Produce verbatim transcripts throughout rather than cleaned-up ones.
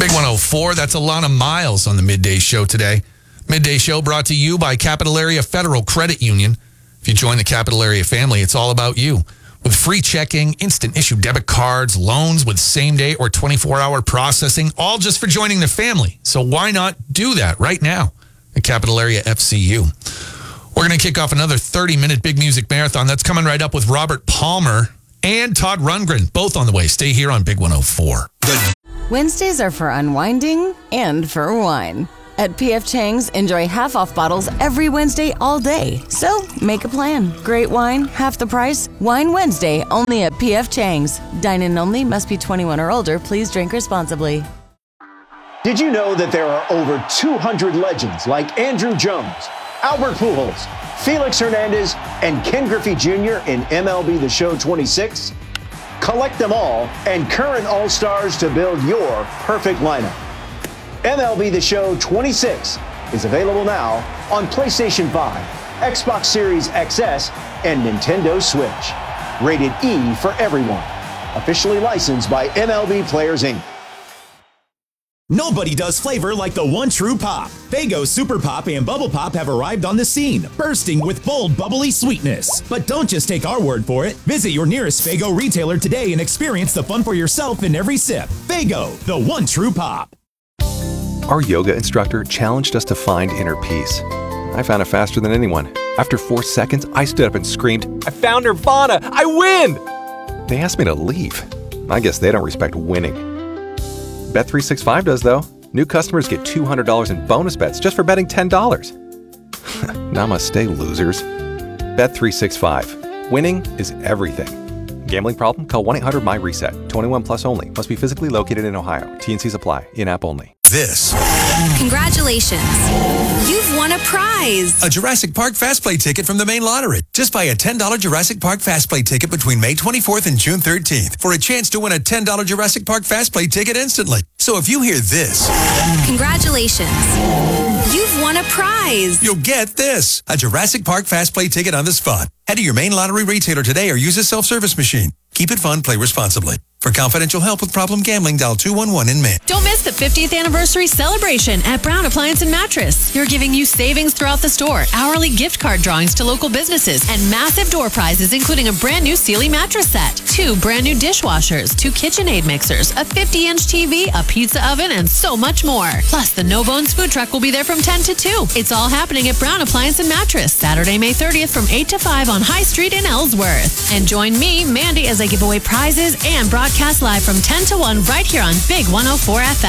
Big one oh four, that's Alana Miles on the Midday Show today. Midday Show brought to you by Capital Area Federal Credit Union. If you join the Capital Area family, it's all about you. With free checking, instant issue debit cards, loans with same-day or twenty-four hour processing, all just for joining the family. So why not do that right now at Capital Area F C U? We're going to kick off another thirty minute Big Music Marathon. That's coming right up with Robert Palmer and Todd Rundgren, both on the way. Stay here on Big one oh four. Wednesdays are for unwinding and for wine. At P F Chang's, enjoy half-off bottles every Wednesday all day. So, make a plan. Great wine, half the price. Wine Wednesday, only at P F Chang's. Dine-in only, must be twenty-one or older. Please drink responsibly. Did you know that there are over two hundred legends like Andrew Jones, Albert Pujols, Felix Hernandez, and Ken Griffey Junior in M L B The Show twenty-six? Collect them all and current All-Stars to build your perfect lineup. M L B The Show twenty-six is available now on PlayStation five, Xbox Series X S, and Nintendo Switch. Rated E for everyone. Officially licensed by M L B Players, Incorporated. Nobody does flavor like the One True Pop. Faygo Super Pop and Bubble Pop have arrived on the scene, bursting with bold, bubbly sweetness. But don't just take our word for it. Visit your nearest Faygo retailer today and experience the fun for yourself in every sip. Faygo, the One True Pop. Our yoga instructor challenged us to find inner peace. I found it faster than anyone. After four seconds, I stood up and screamed, "I found Nirvana! I win!" They asked me to leave. I guess they don't respect winning. Bet three sixty-five does, though. New customers get two hundred dollars in bonus bets just for betting ten dollars. Namaste, losers. Bet three sixty-five. Winning is everything. Gambling problem? Call one eight hundred M Y reset. twenty-one plus only. Must be physically located in Ohio. T and Cs apply. In-app only. This. Congratulations. You've won a prize. A Jurassic Park Fast Play ticket from the main lottery. Just buy a ten dollar Jurassic Park Fast Play ticket between May twenty-fourth and June thirteenth for a chance to win a ten dollar Jurassic Park Fast Play ticket instantly. So if you hear this. Congratulations. You've won a prize. You'll get this. A Jurassic Park Fast Play ticket on the spot. Head to your main lottery retailer today or use a self-service machine. Keep it fun, play responsibly. For confidential help with problem gambling, dial two one one in May. Don't miss the fiftieth anniversary celebration at Brown Appliance and Mattress. They're giving you savings throughout the store, hourly gift card drawings to local businesses, and massive door prizes, including a brand new Sealy mattress set, two brand new dishwashers, two KitchenAid mixers, a fifty inch T V, a pizza oven, and so much more. Plus, the No Bones food truck will be there from ten to two. It's all happening at Brown Appliance and Mattress, Saturday, May thirtieth from eight to five on High Street in Ellsworth. And join me, Mandy, as I give away prizes and broadcast live from ten to one right here on Big one oh four F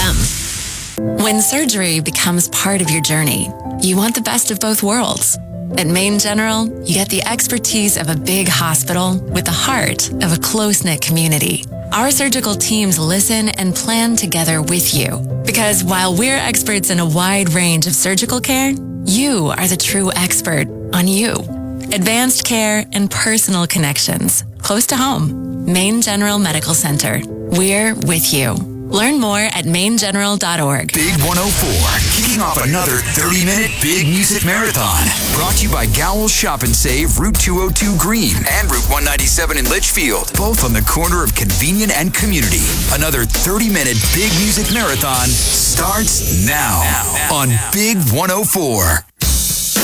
M. When surgery becomes part of your journey, you want the best of both worlds. At Maine General, you get the expertise of a big hospital with the heart of a close-knit community. Our surgical teams listen and plan together with you. Because while we're experts in a wide range of surgical care, you are the true expert on you. Advanced care and personal connections, close to home. Maine General Medical Center. We're with you. Learn more at maine general dot org. Big one oh four, kicking off another thirty minute Big Music Marathon. Brought to you by Gowell's Shop and Save, Route two oh two Green and Route one ninety-seven in Litchfield. Both on the corner of convenient and community. Another thirty minute Big Music Marathon starts now, now, now on now. Big one oh four.